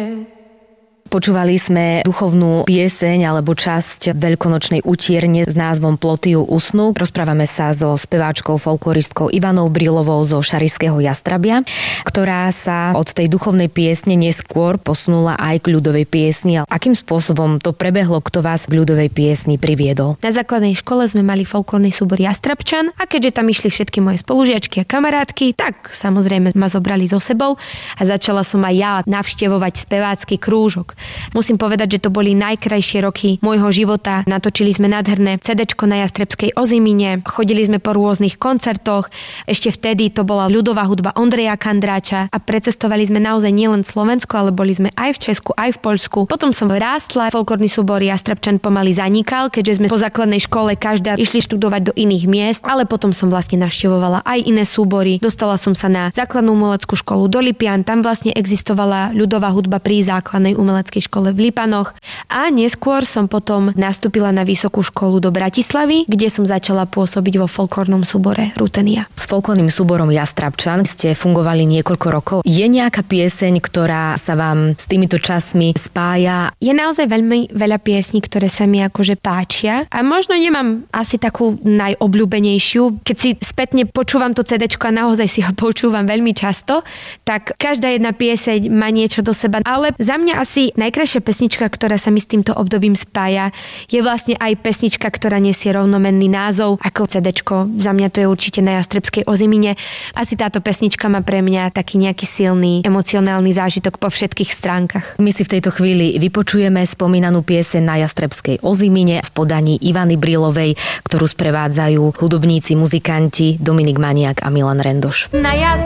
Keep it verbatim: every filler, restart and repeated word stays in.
Počúvali sme duchovnú pieseň alebo časť veľkonočnej utierne s názvom Ploty ju usnú. Rozprávame sa so speváčkou, folkloristkou Ivanou Brilovou zo Šarišského Jastrabia, ktorá sa od tej duchovnej piesne neskôr posunula aj k ľudovej piesni. Akým spôsobom to prebehlo, kto vás k ľudovej piesni priviedol? Na základnej škole sme mali folklórny súbor Jastrabčan a keďže tam išli všetky moje spolužiačky a kamarátky, tak samozrejme ma zobrali so sebou a začala som aj ja navštevovať spevácky krúžok. Musím povedať, že to boli najkrajšie roky môjho života. Natočili sme nádherné cédéčko na Jastrebskej Ozimine, chodili sme po rôznych koncertoch. Ešte vtedy to bola ľudová hudba Ondreja Kandráča a precestovali sme naozaj nielen Slovensko, ale boli sme aj v Česku, aj v Poľsku. Potom som rástla, folklórny súbor Jastrabčan pomaly zanikal, keďže sme po základnej škole každá išli študovať do iných miest, ale potom som vlastne navštevovala aj iné súbory. Dostala som sa na základnú umeleckú školu do Lipian, tam vlastne existovala ľudová hudba pri základnej umeleckej škole v Lipanoch a neskôr som potom nastúpila na vysokú školu do Bratislavy, kde som začala pôsobiť vo folklórnom súbore Rutenia. S folklórnym súborom Jastrabčan ste fungovali niekoľko rokov. Je nejaká pieseň, ktorá sa vám s týmito časmi spája? Je naozaj veľmi veľa piesní, ktoré sa mi akože páčia a možno nemám asi takú najobľúbenejšiu. Keď si spätne počúvam to cédéčko a naozaj si ho počúvam veľmi často, tak každá jedna pieseň má niečo do seba, ale za mňa asi najkrajšia pesnička, ktorá sa mi s týmto obdobím spája, je vlastne aj pesnička, ktorá nesie rovnomenný názov ako cédéčko. Za mňa to je určite na Jastrebskej Ozimine. Asi táto pesnička má pre mňa taký nejaký silný emocionálny zážitok po všetkých stránkach. My si v tejto chvíli vypočujeme spomínanú pieseň na Jastrebskej Ozimine v podaní Ivany Brilovej, ktorú sprevádzajú hudobníci, muzikanti Dominik Maniak a Milan Rendoš. Na